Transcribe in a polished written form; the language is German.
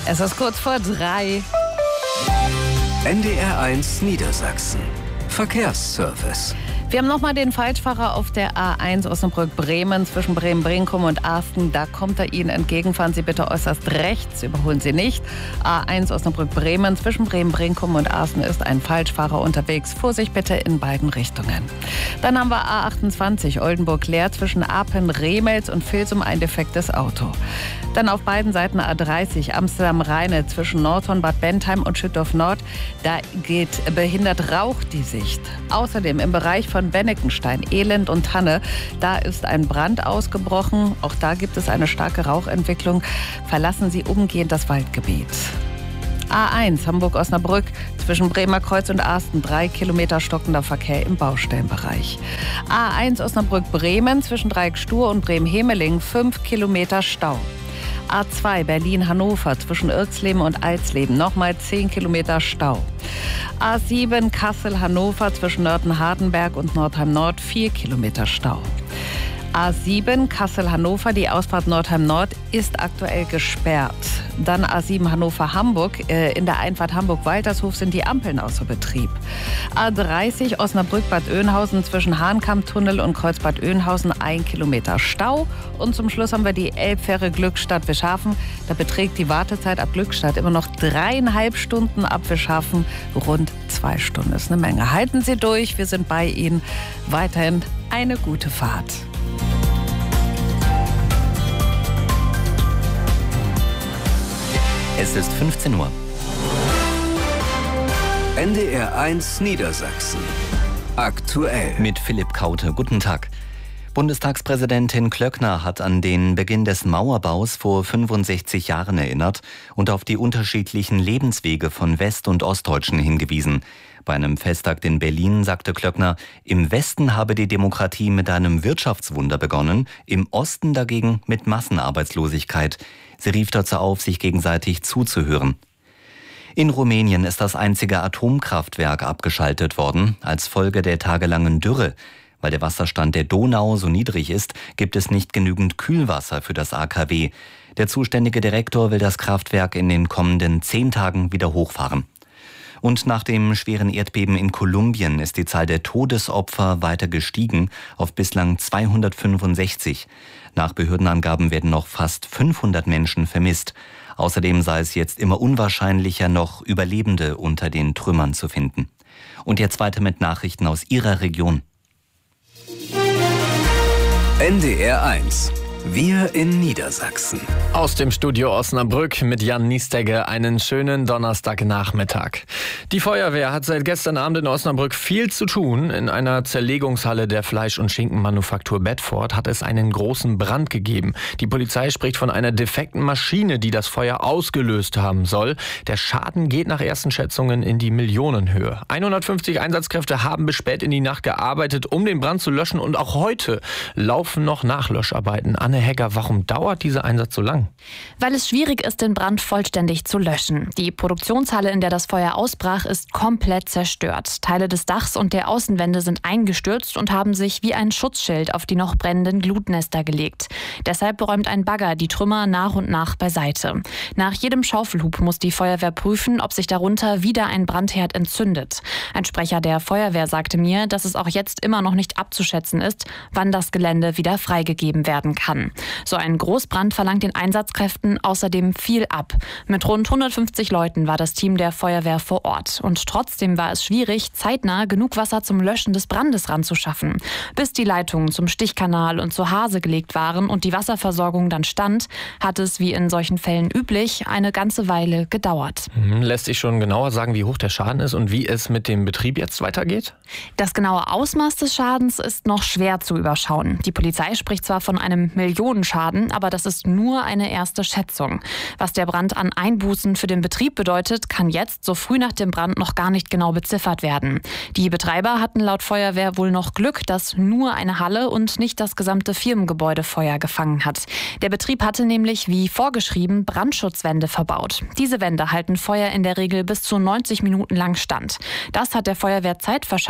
Es ist kurz vor 3. NDR1 Niedersachsen. Verkehrsservice. Wir haben nochmal den Falschfahrer auf der A1 Osnabrück-Bremen zwischen Bremen-Brinkum und Asten. Da kommt er Ihnen entgegen. Fahren Sie bitte äußerst rechts, überholen Sie nicht. A1 Osnabrück-Bremen zwischen Bremen-Brinkum und Asten ist ein Falschfahrer unterwegs. Vorsicht bitte in beiden Richtungen. Dann haben wir A28 Oldenburg-Leer zwischen Apen-Remels und Vilsum ein defektes Auto. Dann auf beiden Seiten A30 Amsterdam-Rheine zwischen Nordhorn-Bad Bentheim und Schüttorf-Nord. Da geht behindert Rauch die Sicht. Außerdem im Bereich von Benneckenstein, Elend und Tanne, da ist ein Brand ausgebrochen. Auch da gibt es eine starke Rauchentwicklung. Verlassen Sie umgehend das Waldgebiet. A1 Hamburg-Osnabrück zwischen Bremer Kreuz und Asten 3 Kilometer stockender Verkehr im Baustellenbereich. A1 Osnabrück-Bremen zwischen Dreieck-Stur und Bremen-Hemeling 5 Kilometer Stau. A2 Berlin-Hannover zwischen Irxleben und Alsleben nochmal 10 Kilometer Stau. A7 Kassel-Hannover zwischen Nörten-Hardenberg und Nordheim-Nord 4 Kilometer Stau. A7 Kassel-Hannover, die Ausfahrt Nordheim-Nord ist aktuell gesperrt. Dann A7 Hannover-Hamburg, in der Einfahrt Hamburg-Waltershof sind die Ampeln außer Betrieb. A30 Osnabrück-Bad Oeynhausen zwischen Hahnkammtunnel und Kreuzbad Oeynhausen 1 Kilometer Stau. Und zum Schluss haben wir die Elbfähre Glückstadt-Wischhafen. Da beträgt die Wartezeit ab Glückstadt immer noch 3,5 Stunden, ab Wischhafen rund 2 Stunden. Das ist eine Menge. Halten Sie durch, wir sind bei Ihnen. Weiterhin eine gute Fahrt. Es ist 15 Uhr. NDR1 Niedersachsen. Aktuell. Mit Philipp Kaute. Guten Tag. Bundestagspräsidentin Klöckner hat an den Beginn des Mauerbaus vor 65 Jahren erinnert und auf die unterschiedlichen Lebenswege von West- und Ostdeutschen hingewiesen. Bei einem Festtag in Berlin sagte Klöckner, im Westen habe die Demokratie mit einem Wirtschaftswunder begonnen, im Osten dagegen mit Massenarbeitslosigkeit. Sie rief dazu auf, sich gegenseitig zuzuhören. In Rumänien ist das einzige Atomkraftwerk abgeschaltet worden, als Folge der tagelangen Dürre. Weil der Wasserstand der Donau so niedrig ist, gibt es nicht genügend Kühlwasser für das AKW. Der zuständige Direktor will das Kraftwerk in den kommenden 10 Tagen wieder hochfahren. Und nach dem schweren Erdbeben in Kolumbien ist die Zahl der Todesopfer weiter gestiegen auf bislang 265. Nach Behördenangaben werden noch fast 500 Menschen vermisst. Außerdem sei es jetzt immer unwahrscheinlicher, noch Überlebende unter den Trümmern zu finden. Und jetzt weiter mit Nachrichten aus Ihrer Region. NDR1. Wir in Niedersachsen. Aus dem Studio Osnabrück mit Jan Niestegge einen schönen Donnerstagnachmittag. Die Feuerwehr hat seit gestern Abend in Osnabrück viel zu tun. In einer Zerlegungshalle der Fleisch- und Schinkenmanufaktur Bedford hat es einen großen Brand gegeben. Die Polizei spricht von einer defekten Maschine, die das Feuer ausgelöst haben soll. Der Schaden geht nach ersten Schätzungen in die Millionenhöhe. 150 Einsatzkräfte haben bis spät in die Nacht gearbeitet, um den Brand zu löschen. Und auch heute laufen noch Nachlöscharbeiten an. Anne Hegger, warum dauert dieser Einsatz so lang? Weil es schwierig ist, den Brand vollständig zu löschen. Die Produktionshalle, in der das Feuer ausbrach, ist komplett zerstört. Teile des Dachs und der Außenwände sind eingestürzt und haben sich wie ein Schutzschild auf die noch brennenden Glutnester gelegt. Deshalb räumt ein Bagger die Trümmer nach und nach beiseite. Nach jedem Schaufelhub muss die Feuerwehr prüfen, ob sich darunter wieder ein Brandherd entzündet. Ein Sprecher der Feuerwehr sagte mir, dass es auch jetzt immer noch nicht abzuschätzen ist, wann das Gelände wieder freigegeben werden kann. So ein Großbrand verlangt den Einsatzkräften außerdem viel ab. Mit rund 150 Leuten war das Team der Feuerwehr vor Ort. Und trotzdem war es schwierig, zeitnah genug Wasser zum Löschen des Brandes ranzuschaffen. Bis die Leitungen zum Stichkanal und zur Hase gelegt waren und die Wasserversorgung dann stand, hat es, wie in solchen Fällen üblich, eine ganze Weile gedauert. Lässt sich schon genauer sagen, wie hoch der Schaden ist und wie es mit dem Betrieb jetzt weitergeht? Das genaue Ausmaß des Schadens ist noch schwer zu überschauen. Die Polizei spricht zwar von einem Millionenschaden, aber das ist nur eine erste Schätzung. Was der Brand an Einbußen für den Betrieb bedeutet, kann jetzt so früh nach dem Brand noch gar nicht genau beziffert werden. Die Betreiber hatten laut Feuerwehr wohl noch Glück, dass nur eine Halle und nicht das gesamte Firmengebäude Feuer gefangen hat. Der Betrieb hatte nämlich, wie vorgeschrieben, Brandschutzwände verbaut. Diese Wände halten Feuer in der Regel bis zu 90 Minuten lang stand. Das hat der Feuerwehr Zeit verschafft,